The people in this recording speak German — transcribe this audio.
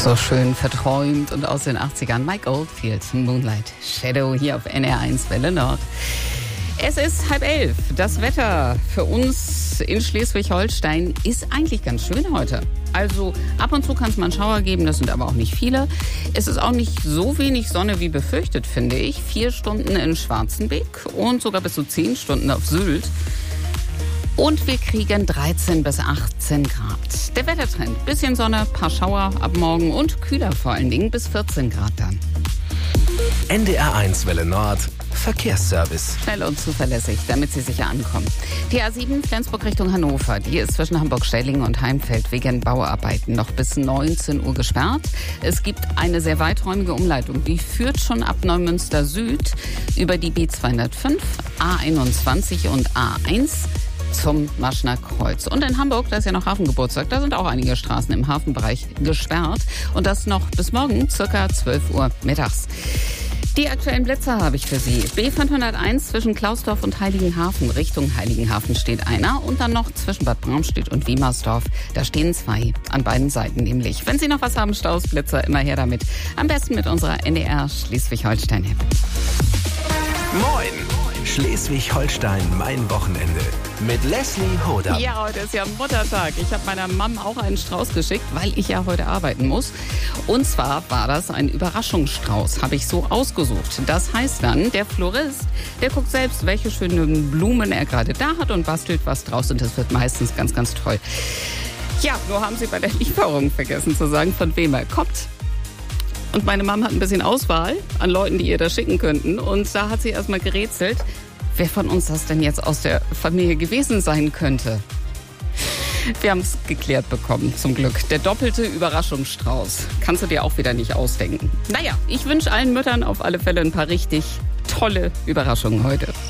So schön verträumt und aus den 80ern. Mike Oldfield, Moonlight Shadow hier auf NR1 Welle Nord. Es ist 10:30. Das Wetter für uns in Schleswig-Holstein ist eigentlich ganz schön heute. Also ab und zu kann es mal einen Schauer geben, das sind aber auch nicht viele. Es ist auch nicht so wenig Sonne wie befürchtet, finde ich. 4 Stunden in Schwarzenbeck und sogar bis zu 10 Stunden auf Sylt. Und wir kriegen 13 bis 18 Grad. Der Wettertrend, bisschen Sonne, paar Schauer ab morgen und kühler vor allen Dingen bis 14 Grad dann. NDR1 Welle Nord, Verkehrsservice. Schnell und zuverlässig, damit Sie sicher ankommen. Die A7 Flensburg Richtung Hannover, die ist zwischen Hamburg-Stellingen und Heimfeld wegen Bauarbeiten noch bis 19 Uhr gesperrt. Es gibt eine sehr weiträumige Umleitung, die führt schon ab Neumünster Süd über die B205, A21 und A1 zum Maschner Kreuz. Und in Hamburg, da ist ja noch Hafengeburtstag, da sind auch einige Straßen im Hafenbereich gesperrt. Und das noch bis morgen, circa 12 Uhr mittags. Die aktuellen Blitzer habe ich für Sie. B501 zwischen Klausdorf und Heiligenhafen. Richtung Heiligenhafen steht einer. Und dann noch zwischen Bad Bramstedt und Wiemersdorf. Da stehen 2 an beiden Seiten nämlich. Wenn Sie noch was haben, Staus, Blitzer, immer her damit. Am besten mit unserer NDR Schleswig-Holstein-App. Moin! Schleswig-Holstein, mein Wochenende. Mit Leslie Hoda. Ja, heute ist ja Muttertag. Ich habe meiner Mom auch einen Strauß geschickt, weil ich ja heute arbeiten muss. Und zwar war das ein Überraschungsstrauß, habe ich so ausgesucht. Das heißt dann, der Florist, der guckt selbst, welche schönen Blumen er gerade da hat und bastelt was draus. Und das wird meistens ganz, ganz toll. Ja, nur haben Sie bei der Lieferung vergessen zu sagen, von wem er kommt. Und meine Mom hat ein bisschen Auswahl an Leuten, die ihr das schicken könnten. Und da hat sie erstmal gerätselt, wer von uns das denn jetzt aus der Familie gewesen sein könnte. Wir haben es geklärt bekommen, zum Glück. Der doppelte Überraschungsstrauß. Kannst du dir auch wieder nicht ausdenken. Naja, ich wünsche allen Müttern auf alle Fälle ein paar richtig tolle Überraschungen heute.